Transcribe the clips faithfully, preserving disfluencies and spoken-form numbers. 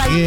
Oke.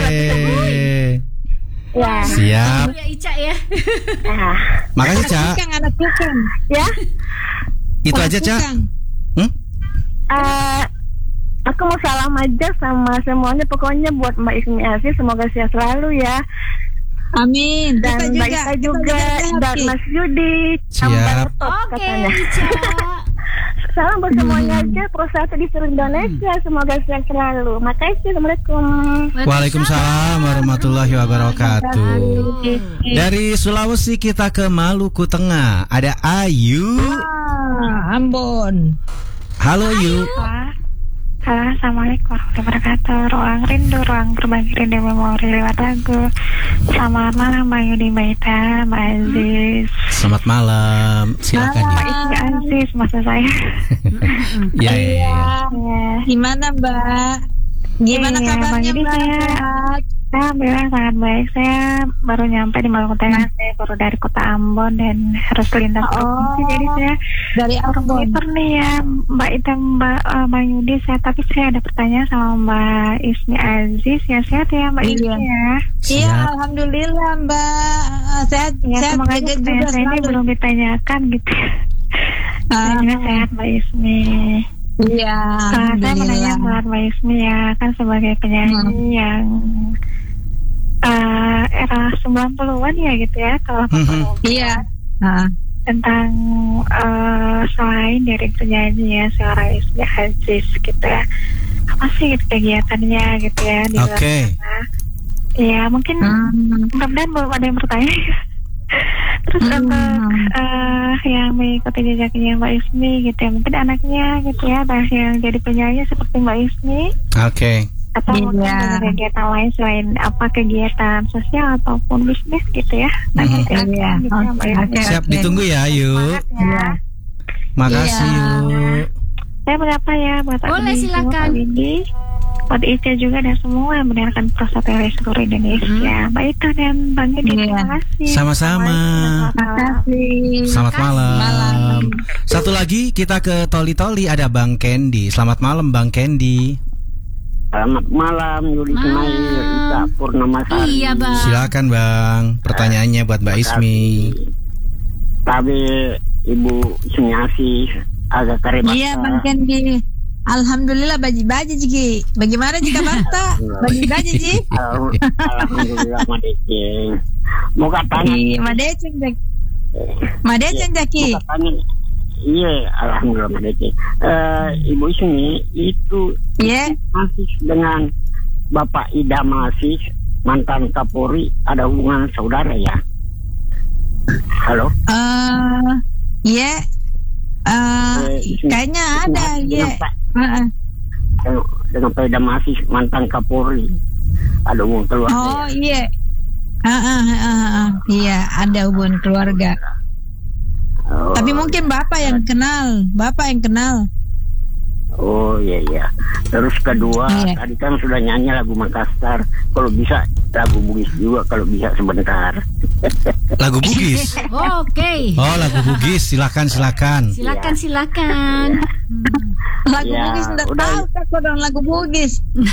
Ya. Siap. Ya Ica ya. Nah. Makasih, Ca. Anak tukang. Ya. Itu aja, Ca. Hmm? Uh, aku mau salam aja sama semuanya, pokoknya buat Mbak Ismi Asih, semoga sehat selalu ya. Amin. Dan Kita Mbak juga, Ita kita juga, juga dan Mas Yudi. Siap. Oke, Katanya. Ica. Salam buat semuanya aja, Pro satu di seluruh Indonesia, semoga sehat selalu. Makasih, Assalamualaikum. Waalaikumsalam warahmatullahi wabarakatuh. Dari Sulawesi kita ke Maluku Tengah. Ada Ayu. Ah, Ambon. Halo Ayu. Halo, Assalamualaikum warahmatullahi wabarakatuh. Ruang rindu, ruang berbagi rindu memori lewat lagu. Selamat malam Mbak Yudi, Mbak Ita, Mbak Aziz. Selamat malam. Silakan ya. Mbak Ismi Aziz, maksud saya. Ya, ya, ya. Ya. Gimana Mbak? Gimana Iya, kabarnya Bang Yudi, Mbak? saya- Sehat? Alhamdulillah sangat baik. Saya baru nyampe di Maluku Tengah. Saya baru dari kota Ambon dan harus lintas provinsi. Jadi saya Dari Ambon. komputer nih ya, Mbak Ita, Mbak uh, Mbak Yudi. Saya tapi saya ada pertanyaan sama Mbak Ismi Aziz. Ya sehat ya Mbak Iya. Ismi ya. Iya, Siap. alhamdulillah Mbak. Ah, Sehat, Ya sehat semoga juga aja juga pertanyaan saya ini selalu. belum ditanyakan gitu. Ah, Saya sehat Mbak Ismi. Iya, Uh, saya menanya alhamdulillah. buat Mbak Ismi ya, kan sebagai penyanyi yang uh, era sembilan puluhan ya gitu ya, kalau Mhm. Iya. Ah, tentang uh, selain dari penyanyi ya seorang Ismi Aziz gitu ya, apa sih gitu kegiatannya gitu ya di luar Oke. sana. Ya mungkin hmm. mudah-mudahan belum ada yang bertanya. Terus Hmm. untuk uh, yang mengikuti jejaknya Mbak Ismi gitu ya, mungkin anaknya gitu ya, ada yang jadi penyanyi seperti Mbak Ismi, Oke. atau Iya. mungkin ada kegiatan lain selain apa kegiatan sosial ataupun bisnis gitu ya. Nanti Mhm. akan Iya. gitu ya, Mbak Oke, Ismi. oke. Siap, ditunggu ya Ayu. Semangat ya. Iya. Makasih Iya. Yu. Saya menyapa ya buat Boleh, Adi, silakan. Pak Windy, buat Ica juga dan semua yang mendengarkan Prosata dari seluruh Indonesia. Mbak Ita dan Bang Yudi, Iya. terima kasih. Sama-sama. Makasih. Selamat malam. Malam. Satu lagi kita ke Toli Toli, ada Bang Candy. Selamat malam Bang Candy. Selamat malam Yudi Malam. Ismail, Ita Purnamasari. Iya Bang. Silakan Bang. Pertanyaannya buat Mbak Ismi. Tapi Ibu Ismi Asih agak karebata. Iya Bang Kendi. Alhamdulillah baji-baji Jiki. Bagaimana jika bata? Baji-baji Ji. Al- Alhamdulillah Madeke. Mau katanya Iya, Madeceng Jaki. Madeceng Jaki. Mau katanya iya, Alhamdulillah Madeke. Eh, Ibu Ismi itu Iya. masih dengan Bapak Idam Asih, mantan Kapolri, ada hubungan saudara ya? Halo? Eh, iya. Eh, kayaknya ada, iya. Dengan Pak- Heeh. dengan- dengan Pak Idam Asih, mantan Kapolri, ada hubungan keluarga. Oh, ya? iya. Heeh, heeh, heeh. Iya, ada hubungan keluarga. Oh, Tapi mungkin Bapak yang kenal, Bapak yang kenal. oh iya iya. Terus kedua, Iya. tadi kan sudah nyanyi lagu Makassar. Kalau bisa lagu Bugis juga, kalau bisa sebentar. Lagu Bugis. Oke. Oh, lagu Bugis. Silakan, silakan. Silakan silakan. Lagu Ya, Bugis enggak udah. tahu kok dong lagu Bugis.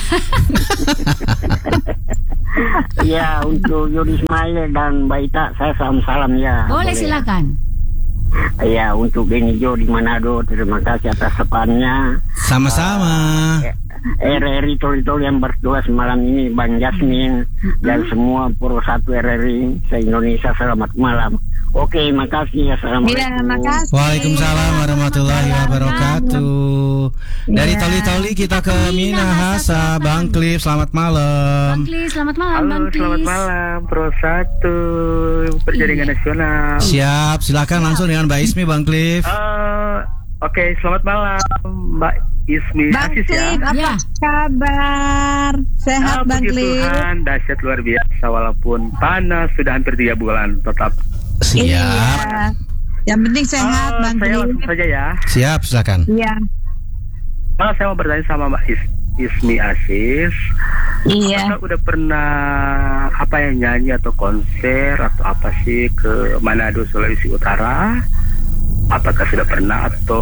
Iya, untuk Yudi Ismail dan Mbak Ita, saya salam-salam ya. Boleh silakan. Iya, untuk Beni Jo di Manado, terima kasih atas sepannya. Sama-sama. R R I Tol-Tol yang bertugas malam ini, Bang Jasmine dan semua Pro satu R R I se-Indonesia, selamat malam. Oke, makasih. Assalamualaikum. Iya, makasih. Waalaikumsalam warahmatullahi wabarakatuh. Dari Iya. Toli-Toli kita ke Minahasa. Bang Cliff, selamat malam. Bang Klis, selamat malam Bang Halo, Klis. selamat malam Pro satu Perjaringan Nasional. Siap, silakan langsung dengan Mbak Ismi, Bang Cliff. Eh, Oke, selamat malam Mbak Ismi Bang Aziz ya. Cliff, apa Ya. kabar? Sehat Ah, Bang puji Cliff? Tuhan, dahsyat luar biasa walaupun panas sudah hampir tiga bulan tetap. Siap. Iya. Yang penting sehat Eh, Bang saya Cliff. langsung saja ya. Siap, silakan. Iya. Malah saya mau bertanya sama Mbak Is- Ismi Aziz. Iya. Apakah udah pernah apa yang nyanyi atau konser atau apa sih ke Manado, Sulawesi Utara? Apakah sudah pernah atau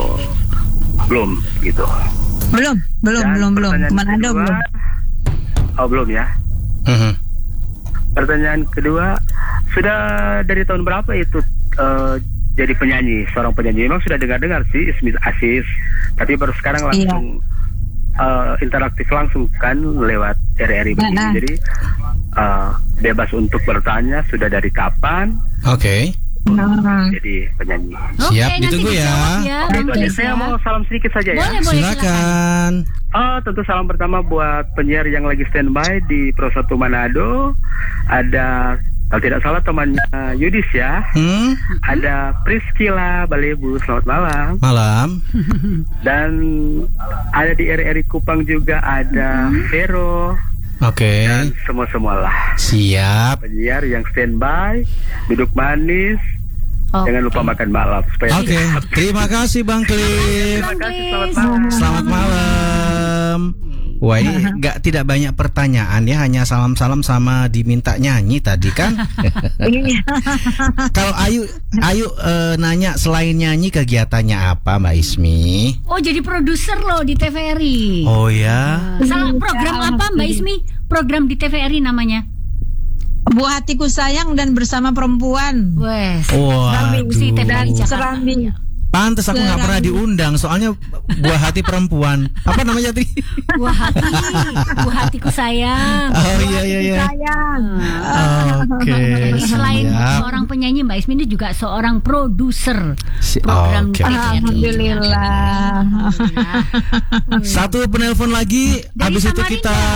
belum gitu? Belum, belum, Dan belum, belum. pertanyaan Manado kedua, belum. Oh belum ya. Mhm. Pertanyaan kedua, sudah dari tahun berapa itu uh, jadi penyanyi, seorang penyanyi? Memang sudah dengar-dengar sih Ismi Aziz, tapi baru sekarang langsung uh, interaktif langsung kan lewat R R I begini. Nah. Jadi uh, bebas untuk bertanya sudah dari kapan Oke. Nah. jadi penyanyi. Oke, Siap, nanti ditunggu ya. dijawab ya, Oke, Bang itu aja. Chris Saya ya. mau salam sedikit saja ya. Boleh, boleh, silakan. Silakan. Oh, tentu salam pertama buat penyiar yang lagi standby di Pro satu Manado. Ada, kalau tidak salah temannya Yudis ya. Hmm? Ada Priscila Balebu, selamat malam. Malam. Dan ada di R R I Kupang juga ada Vero Oke. dan semua-semualah Siap. penyiar yang standby, duduk manis, Oke. jangan lupa makan malam supaya Oke. Terima kasih Bang Cliff. Terima kasih, selamat malam. Selamat malam. Wah, ini nggak tidak banyak pertanyaan ya, hanya salam-salam sama diminta nyanyi tadi kan. Kalau Ayu Ayu eh, nanya selain nyanyi kegiatannya apa Mbak Ismi? Oh, jadi produser loh di T V R I. Oh ya. Salah program apa Mbak Ismi? Program di T V R I namanya. Bu Hatiku Sayang dan Bersama Perempuan. Wes. Waduh. Si T V R I Jakarta. Serambi. Pantes aku nggak pernah diundang, soalnya buah hati perempuan. Apa namanya tadi? Buah hati, buah hatiku sayang. Oh iya iya iya. Sayang. Oke. Jadi selain siap. seorang penyanyi, Mbak Ismi ini juga seorang produser Si- program oke. T V R I. Alhamdulillah. Satu penelpon lagi, Dari habis itu Samarinda. kita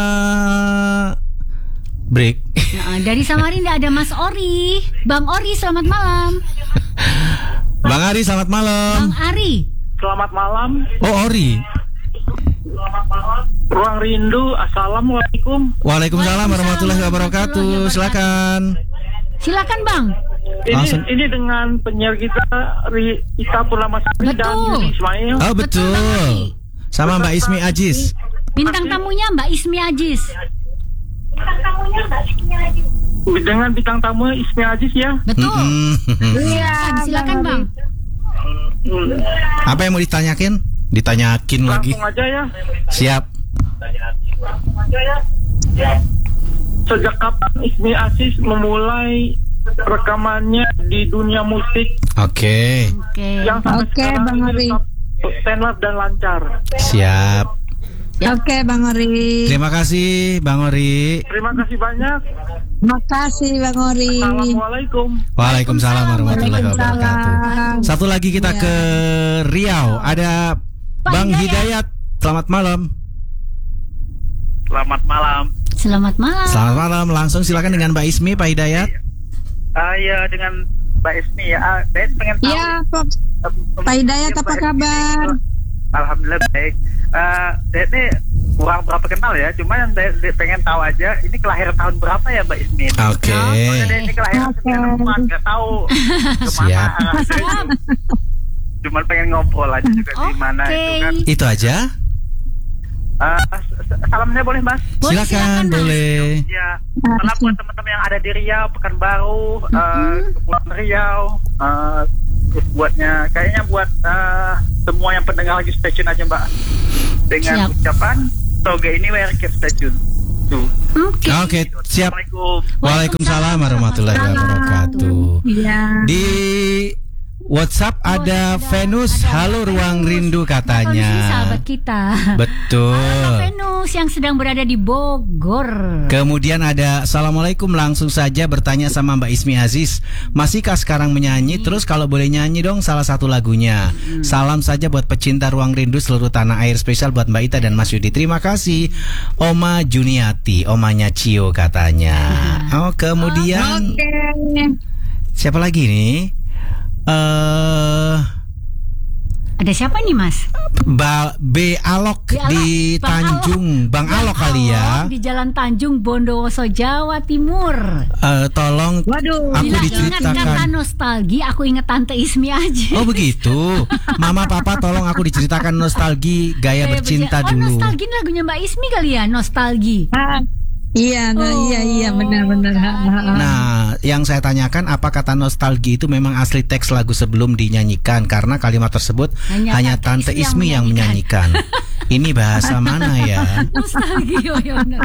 break. Nah, dari Samarinda ada Mas Ori. Bang Ori, selamat malam. Bang Ari, selamat malam. Bang Ari. Selamat malam. Oh, Ori. Ruang Rindu. Assalamualaikum. Waalaikumsalam warahmatullahi wabarakatuh. Silakan. Silakan Bang. Ini Langsung. ini dengan penyiar kita Ri- Ika Purnamasari dan Betul. Yudi Ismail. Oh, Bang betul. Ari. Sama Mbak Ismi Aziz. Bintang tamunya Mbak Ismi Aziz. Dengan bintang tamu Ismi Aziz ya. Betul. Mm-mm. Silakan, silakan Bang. Hmm, Apa yang mau ditanyakin? Ditanyakin lagi. Langsung aja ya. Siap. Sejak kapan Ismi Aziz memulai rekamannya di dunia musik Oke. Oke. yang sampai Oke, sekarang Bang ini Ari. tetap stand up dan lancar? Siap. Oke, Bang Ori. Terima kasih Bang Ori. Terima kasih banyak. Makasih Bang Ori. Assalamualaikum. Waalaikumsalam warahmatullahi wabarakatuh. Waalaikumsalam. Satu lagi kita Ya. ke Riau. Ada Pak Bang Hidayat. Hidayat. Selamat malam. Selamat malam. Selamat malam. Selamat malam. Langsung silakan dengan Mbak Ismi, Pak Hidayat. Ah ya, dengan Mbak Ismi ya. Ah, saya pengen tahu. Ya, Pak, em, Pak Hidayat ya, apa Mbak Ismi kabar? ini, Alhamdulillah baik. Uh, saya ini kurang berapa kenal ya, cuma yang saya, saya pengen tahu aja ini kelahiran tahun berapa ya Mbak Ismi? Oke. Soalnya dia ini kelahiran Oke. sembilan puluh empat, nggak tahu kemana Siap. arahnya. Cuma pengen ngobrol aja juga di mana Oke. itu kan. Itu aja. Uh, salamnya boleh Mas? Boleh, silakan, Silakan, Mas. boleh. Ya, salam buat teman-teman yang ada di Riau, Pekanbaru, uh, Kepulauan Riau, uh, terus buatnya kayaknya buat uh, semua yang pendengar lagi stay tune aja Mbak, dengan Siap. ucapan toge ini where keep stay tune. Tuh. Oke. Oke, siap. Assalamualaikum. Waalaikumsalam warahmatullahi wabarakatuh. Iya. Di WhatsApp ada Venus, halo Ruang Rindu Ini katanya. sahabat kita. Betul. Halo Venus yang sedang berada di Bogor. Kemudian ada Assalamualaikum, langsung saja bertanya sama Mbak Ismi Aziz, masihkah sekarang menyanyi? Terus kalau boleh nyanyi dong salah satu lagunya. Salam saja buat pecinta Ruang Rindu seluruh tanah air, spesial buat Mbak Ita dan Mas Yudi. Terima kasih. Oma Juniati, omanya Cio katanya. Oh, kemudian Oke. siapa lagi nih? Eh Ada siapa nih Mas? Ba B Alok B. Alok. di Bang Tanjung, Bang Alok kali ya. Di Jalan Tanjung Bondowoso, Jawa Timur. Eh, tolong Waduh. aku Bila ingat kata diceritakan. nostalgi, aku ingat Tante Ismi aja. Oh begitu. Mama Papa tolong aku diceritakan nostalgi gaya Kayak bercinta bercinta. Oh, dulu. nostalgi ini lagunya Mbak Ismi kali ya, nostalgi. Ah, Iya, nah, Oh, iya, iya, benar-benar. Nah, yang saya tanyakan apa kata nostalgia itu memang asli teks lagu sebelum dinyanyikan, karena kalimat tersebut hanya, Hanya Tante Tante Ismi yang menyanyikan. Ini bahasa mana ya? Nostalgia, oh, ya benar.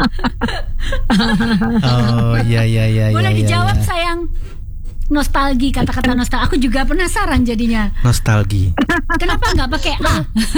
Oh iya iya iya. Boleh iya, dijawab iya. sayang. Nostalgia, kata-kata nostalgia. Aku juga penasaran jadinya. Nostalgia. Kenapa nggak pakai A?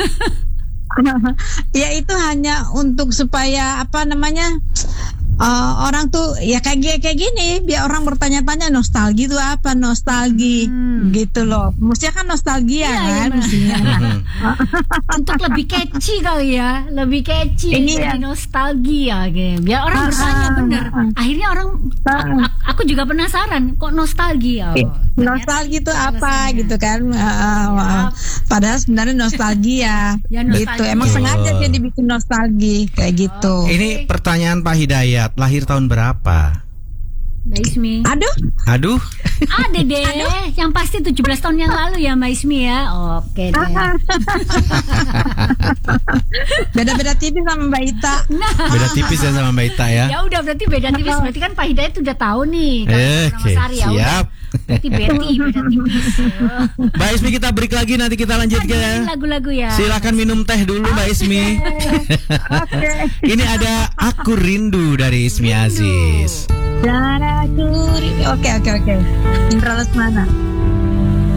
Ya itu hanya untuk supaya apa namanya uh, orang tuh ya kayak gi- kayak gini biar orang bertanya-tanya nostalgia itu apa, nostalgia Hmm. gitu loh. Mestinya kan nostalgia Iya, kan iya, mestinya. Mhm. Untuk lebih catchy kali ya, lebih catchy, Iya. jadi nostalgia gitu. Biar orang Ah, bertanya ah, bener. ah. Akhirnya orang, a- a- aku juga penasaran, kok nostalgia? Oh, Nostalgia itu ternyata apa alasannya. gitu kan? Uh, uh, padahal sebenarnya nostalgia Ya, gitu. nostalgia. Emang Betul. sengaja dia dibikin nostalgia kayak gitu. Ini pertanyaan Pak Hidayat, lahir tahun berapa? Mbak Ismi. Aduh, Aduh. Ada deh, yang pasti tujuh belas tahun yang lalu ya Mbak Ismi ya. Oke deh. beda-beda tipis sama Mbak Ita. Nah, Beda tipis ya sama Mbak Ita ya. ya udah berarti beda tipis. Berarti kan Pak Hidayat udah tahu nih. Kalau Eh, nama Oke, Sari, ya udah. siap. Berarti Betty beda tipis. Mbak Ismi kita break lagi, nanti kita lanjut Dengerin ke. lagu-lagu ya. Silakan minum teh dulu Mbak Ismi. Ini ada Aku Rindu dari Ismi Aziz. Darah curi. Oke, oke, oke. Indra Lesmana.